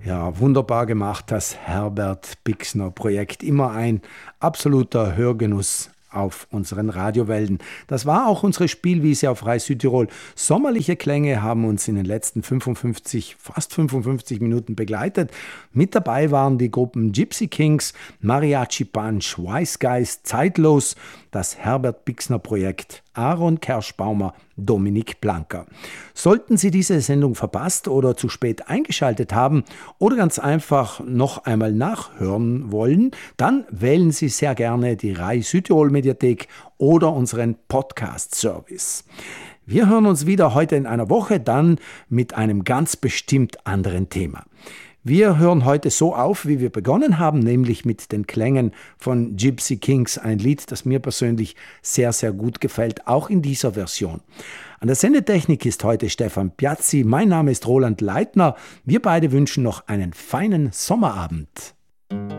Ja, wunderbar gemacht, das Herbert-Bixner-Projekt. Immer ein absoluter Hörgenuss auf unseren Radiowellen. Das war auch unsere Spielwiese auf Rai Südtirol. Sommerliche Klänge haben uns in den letzten fast 55 Minuten begleitet. Mit dabei waren die Gruppen Gypsy Kings, Mariachi Bunch, Wise Guys, Zeitlos, das Herbert-Bixner-Projekt, Aaron Kerschbaumer, Dominik Blanker. Sollten Sie diese Sendung verpasst oder zu spät eingeschaltet haben oder ganz einfach noch einmal nachhören wollen, dann wählen Sie sehr gerne die Rai Südtirol Mediathek oder unseren Podcast-Service. Wir hören uns wieder heute in einer Woche, dann mit einem ganz bestimmt anderen Thema. Wir hören heute so auf, wie wir begonnen haben, nämlich mit den Klängen von Gypsy Kings, ein Lied, das mir persönlich sehr, sehr gut gefällt, auch in dieser Version. An der Sendetechnik ist heute Stefan Piazzi, mein Name ist Roland Leitner. Wir beide wünschen noch einen feinen Sommerabend.